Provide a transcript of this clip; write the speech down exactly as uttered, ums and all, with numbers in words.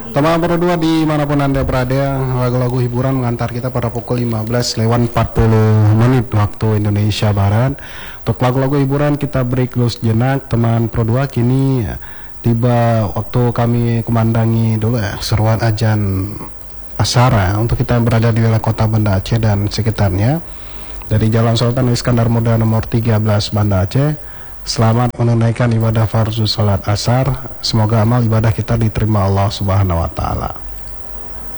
Teman berdua dimanapun Anda berada, lagu-lagu hiburan mengantar kita pada pukul lima belas lewat empat puluh menit waktu Indonesia Barat. Untuk lagu-lagu hiburan kita break dulu sejenak. Teman Pro dua kini tiba waktu kami kumandangi dulu ya seruan ajan asar ya, untuk kita yang berada di wilayah kota Banda Aceh dan sekitarnya. Dari Jalan Sultan Iskandar Muda nomor tiga belas Banda Aceh. Selamat menunaikan ibadah fardu salat asar. Semoga amal ibadah kita diterima Allah Subhanahu wa taala.